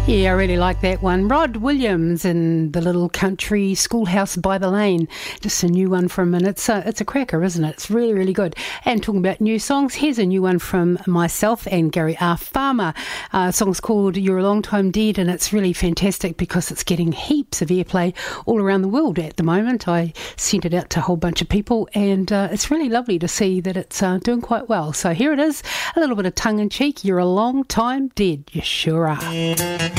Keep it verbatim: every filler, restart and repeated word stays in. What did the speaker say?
Yeah, I really like that one. Rod Williams and the Little Country Schoolhouse by the Lane. Just a new one from, and it's a, it's a cracker, isn't it? It's really, really good. And talking about new songs, here's a new one from myself and Gary R. Farmer. Uh, song's called You're a Long Time Dead, and it's really fantastic because it's getting heaps of airplay all around the world at the moment. I sent it out to a whole bunch of people, and uh, it's really lovely to see that it's uh, doing quite well. So here it is, a little bit of tongue-in-cheek. You're a long time dead. You sure are.